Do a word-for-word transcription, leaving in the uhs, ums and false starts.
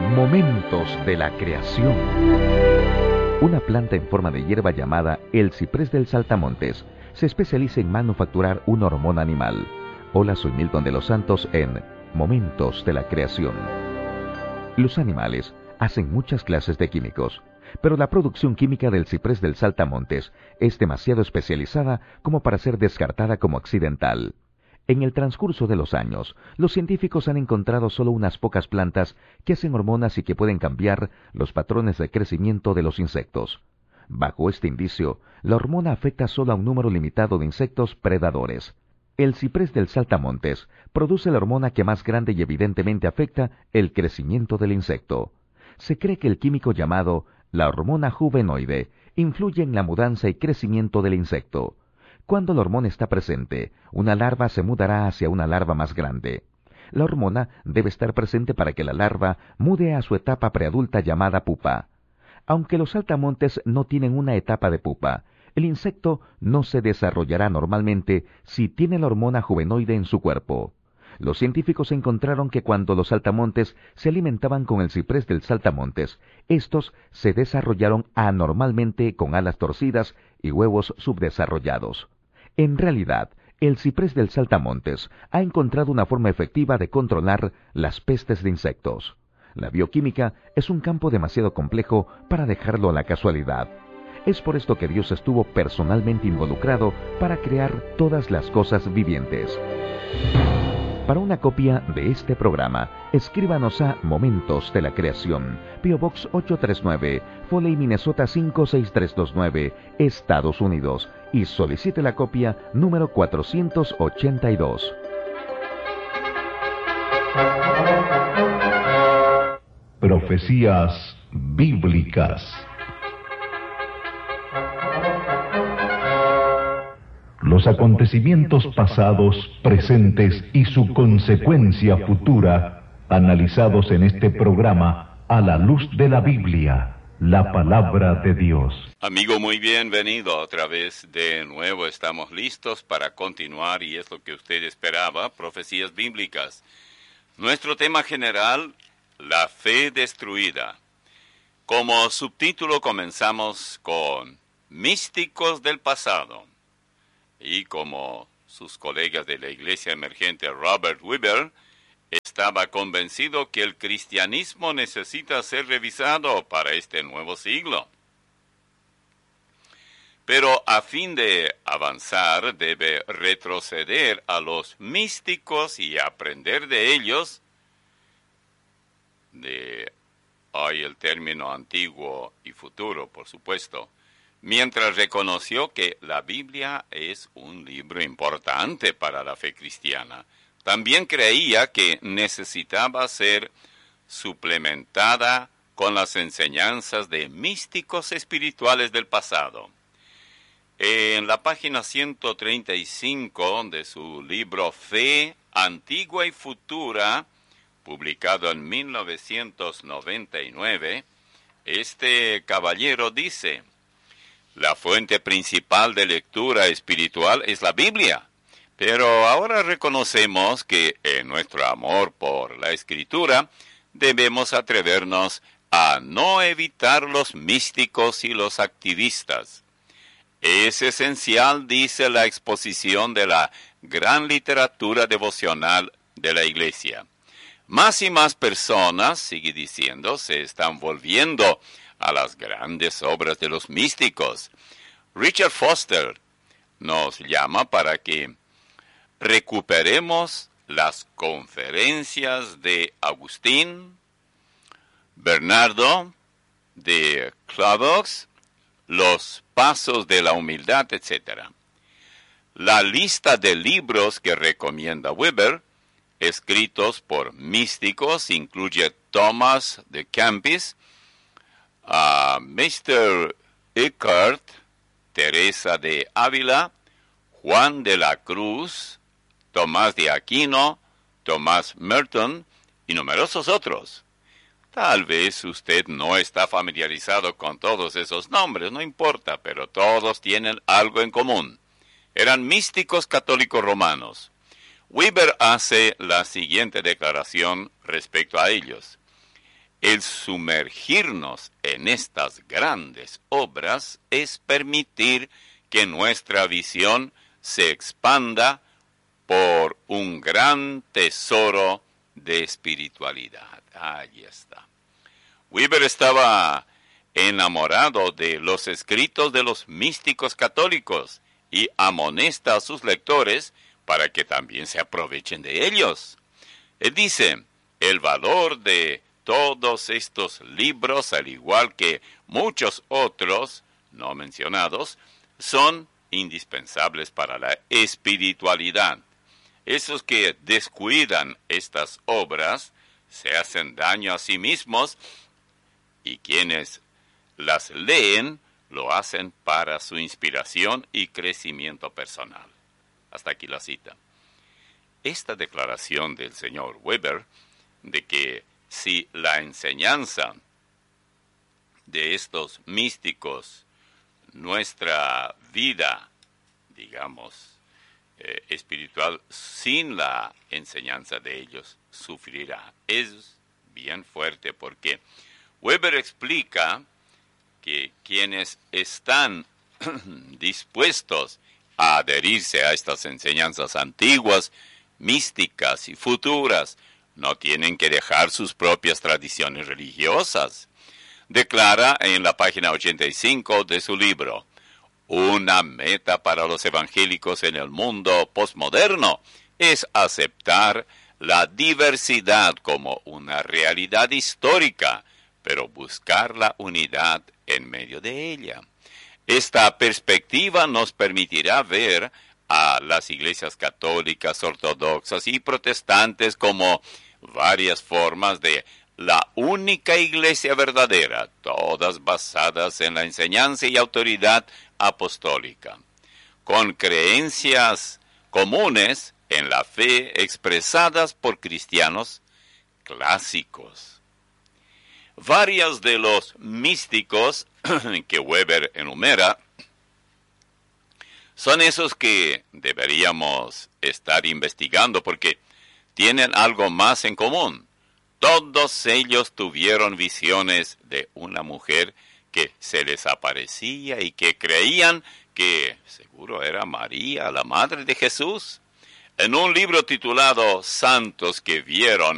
Momentos de la creación. Una planta en forma de hierba llamada el ciprés del saltamontes se especializa en manufacturar una hormona animal. Hola, soy Milton de los Santos en Momentos de la creación. Los animales hacen muchas clases de químicos, pero la producción química del ciprés del saltamontes es demasiado especializada como para ser descartada como accidental. En el transcurso de los años, los científicos han encontrado solo unas pocas plantas que hacen hormonas y que pueden cambiar los patrones de crecimiento de los insectos. Bajo este indicio, la hormona afecta solo a un número limitado de insectos predadores. El ciprés del saltamontes produce la hormona que más grande y evidentemente afecta el crecimiento del insecto. Se cree que el químico llamado la hormona juvenoide influye en la mudanza y crecimiento del insecto. Cuando la hormona está presente, una larva se mudará hacia una larva más grande. La hormona debe estar presente para que la larva mude a su etapa preadulta llamada pupa. Aunque los saltamontes no tienen una etapa de pupa, el insecto no se desarrollará normalmente si tiene la hormona juvenoide en su cuerpo. Los científicos encontraron que cuando los saltamontes se alimentaban con el ciprés del saltamontes, estos se desarrollaron anormalmente con alas torcidas y huevos subdesarrollados. En realidad, el ciprés del saltamontes ha encontrado una forma efectiva de controlar las pestes de insectos. La bioquímica es un campo demasiado complejo para dejarlo a la casualidad. Es por esto que Dios estuvo personalmente involucrado para crear todas las cosas vivientes. Para una copia de este programa, escríbanos a Momentos de la Creación, P O Box ocho tres nueve, Foley, Minnesota cinco seis tres dos nueve, Estados Unidos, y solicite la copia número cuatrocientos ochenta y dos. Profecías bíblicas. Los acontecimientos pasados, presentes y su consecuencia futura, analizados en este programa a la luz de la Biblia, la palabra de Dios. Amigo, muy bienvenido otra vez de nuevo. Estamos listos para continuar y es lo que usted esperaba, profecías bíblicas. Nuestro tema general, la fe destruida. Como subtítulo comenzamos con místicos del pasado. Y como sus colegas de la Iglesia Emergente Robert Weber, estaba convencido que el cristianismo necesita ser revisado para este nuevo siglo. Pero a fin de avanzar, debe retroceder a los místicos y aprender de ellos. De hoy el término antiguo y futuro, por supuesto. Mientras reconoció que la Biblia es un libro importante para la fe cristiana, también creía que necesitaba ser suplementada con las enseñanzas de místicos espirituales del pasado. En la página ciento treinta y cinco de su libro Fe Antigua y Futura, publicado en mil novecientos noventa y nueve, este caballero dice: la fuente principal de lectura espiritual es la Biblia, pero ahora reconocemos que en nuestro amor por la Escritura debemos atrevernos a no evitar los místicos y los activistas. Es esencial, dice, la exposición de la gran literatura devocional de la Iglesia. Más y más personas, sigue diciendo, se están volviendo a las grandes obras de los místicos. Richard Foster nos llama para que recuperemos las conferencias de Agustín, Bernardo de Clairvaux, los pasos de la humildad, etcétera. La lista de libros que recomienda Weber, escritos por místicos, incluye Thomas de Kempis, a mister Eckhart, Teresa de Ávila, Juan de la Cruz, Tomás de Aquino, Thomas Merton y numerosos otros. Tal vez usted no está familiarizado con todos esos nombres, no importa, pero todos tienen algo en común. Eran místicos católicos romanos. Weber hace la siguiente declaración respecto a ellos. El sumergirnos en estas grandes obras es permitir que nuestra visión se expanda por un gran tesoro de espiritualidad. Ahí está. Weber estaba enamorado de los escritos de los místicos católicos y amonesta a sus lectores para que también se aprovechen de ellos. Él dice, el valor de todos estos libros, al igual que muchos otros no mencionados, son indispensables para la espiritualidad. Esos que descuidan estas obras se hacen daño a sí mismos y quienes las leen lo hacen para su inspiración y crecimiento personal. Hasta aquí la cita. Esta declaración del señor Weber de que si la enseñanza de estos místicos, nuestra vida, digamos, eh, espiritual, sin la enseñanza de ellos, sufrirá, es bien fuerte, porque Weber explica que quienes están dispuestos a adherirse a estas enseñanzas antiguas, místicas y futuras, no tienen que dejar sus propias tradiciones religiosas. Declara en la página ochenta y cinco de su libro, una meta para los evangélicos en el mundo postmoderno es aceptar la diversidad como una realidad histórica, pero buscar la unidad en medio de ella. Esta perspectiva nos permitirá ver a las iglesias católicas, ortodoxas y protestantes como varias formas de la única iglesia verdadera, todas basadas en la enseñanza y autoridad apostólica, con creencias comunes en la fe expresadas por cristianos clásicos. Varios de los místicos que Weber enumera son esos que deberíamos estar investigando porque tienen algo más en común. Todos ellos tuvieron visiones de una mujer que se les aparecía y que creían que seguro era María, la madre de Jesús. En un libro titulado Santos que vieron